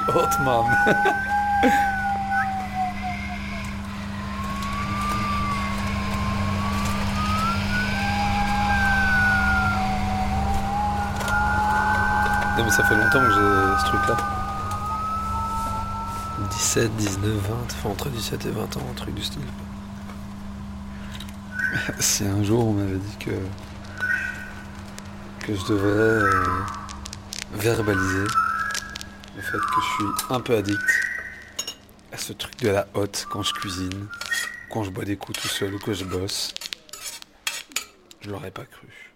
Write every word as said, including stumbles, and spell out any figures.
hot man. Non mais ça fait longtemps que j'ai ce truc là. dix-sept, dix-neuf, vingt, enfin entre dix-sept et vingt ans, un truc du style. Si un jour on m'avait dit que que je devrais euh, verbaliser le fait que je suis un peu addict à ce truc de la hotte quand je cuisine, quand je bois des coups tout seul ou que je bosse, je l'aurais pas cru.